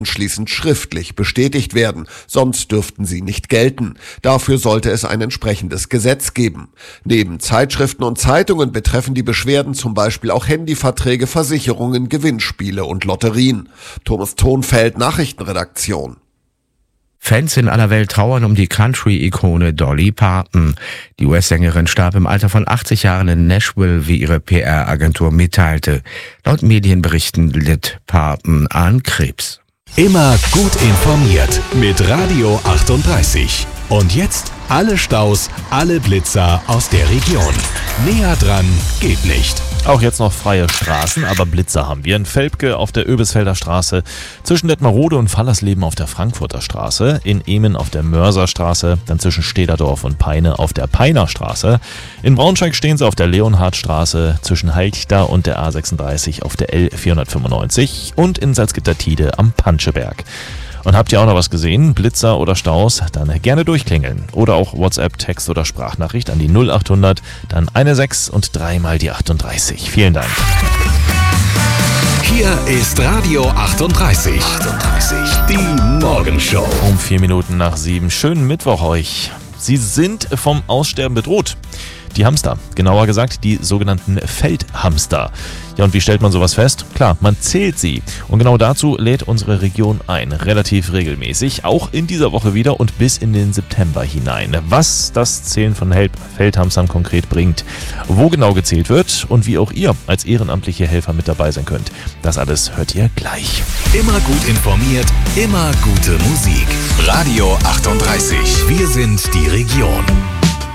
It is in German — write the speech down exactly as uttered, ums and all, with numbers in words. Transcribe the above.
anschließend schriftlich bestätigt werden, sonst dürften sie nicht gelten. Dafür sollte es ein entsprechendes Gesetz geben. Neben Zeitschriften und Zeitungen betreffen die Beschwerden zum Beispiel auch Handyverträge, Versicherungen, Gewinnspiele und Lotterien. Thomas Thonfeld, Nachrichtenredaktion. Fans in aller Welt trauern um die Country-Ikone Dolly Parton. Die U S-Sängerin starb im Alter von achtzig Jahren in Nashville, wie ihre P R-Agentur mitteilte. Laut Medienberichten litt Parton an Krebs. Immer gut informiert mit Radio achtunddreißig. Und jetzt alle Staus, alle Blitzer aus der Region. Näher dran geht nicht. Auch jetzt noch freie Straßen, aber Blitzer haben wir in Velpke auf der Oebisfelder Straße, zwischen Detmarode und Fallersleben auf der Frankfurter Straße, in Emen auf der Mörserstraße, dann zwischen Stederdorf und Peine auf der Peiner Straße. In Braunschweig stehen sie auf der Leonhardstraße, zwischen Halchta und der A sechsunddreißig auf der L vierhundertfünfundneunzig und in Salzgitter-Tide am Panscheberg. Und habt ihr auch noch was gesehen? Blitzer oder Staus? Dann gerne durchklingeln. Oder auch WhatsApp, Text oder Sprachnachricht an die null achthundert, dann eine sechs und dreimal die achtunddreißig. Vielen Dank. Hier ist Radio achtunddreißig. achtunddreißig. Die Morgenshow. Um vier Minuten nach sieben. Schönen Mittwoch euch. Sie sind vom Aussterben bedroht. Die Hamster, genauer gesagt die sogenannten Feldhamster. Ja, und wie stellt man sowas fest? Klar, man zählt sie. Und genau dazu lädt unsere Region ein, relativ regelmäßig, auch in dieser Woche wieder und bis in den September hinein. Was das Zählen von Feldhamstern konkret bringt, wo genau gezählt wird und wie auch ihr als ehrenamtliche Helfer mit dabei sein könnt, das alles hört ihr gleich. Immer gut informiert, immer gute Musik. Radio achtunddreißig. Wir sind die Region.